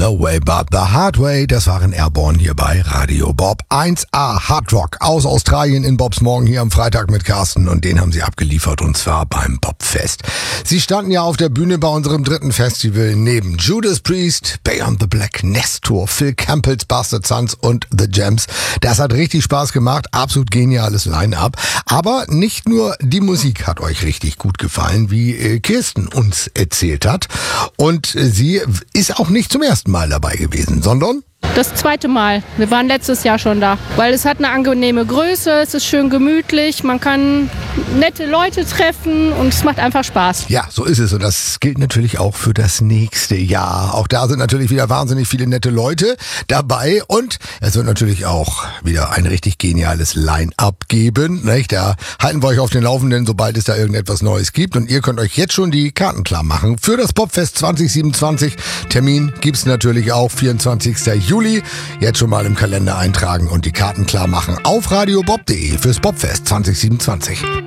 No Way But The Hard Way, das waren Airborne hier bei Radio Bob. 1A Hard Rock aus Australien in Bobs Morgen hier am Freitag mit Carsten und den haben sie abgeliefert und zwar beim Bobfest. Sie standen ja auf der Bühne bei unserem dritten Festival neben Judas Priest, Beyond the Black, Nestor, Phil Campbells Bastard Sons und The Gems. Das hat richtig Spaß gemacht, absolut geniales Line-Up. Aber nicht nur die Musik hat euch richtig gut gefallen, wie Kirsten uns erzählt hat. Und sie ist auch nicht zum ersten Mal dabei gewesen, sondern das zweite Mal. Wir waren letztes Jahr schon da, weil es hat eine angenehme Größe, es ist schön gemütlich, man kann nette Leute treffen und es macht einfach Spaß. Ja, so ist es und das gilt natürlich auch für das nächste Jahr. Auch da sind natürlich wieder wahnsinnig viele nette Leute dabei und es wird natürlich auch wieder ein richtig geniales Line-Up geben. Nicht? Da halten wir euch auf den Laufenden, sobald es da irgendetwas Neues gibt und ihr könnt euch jetzt schon die Karten klar machen für das Bobfest 2027. Termin gibt's natürlich auch 24. Juli. Jetzt schon mal im Kalender eintragen und die Karten klar machen auf radiobob.de fürs Bobfest 2027.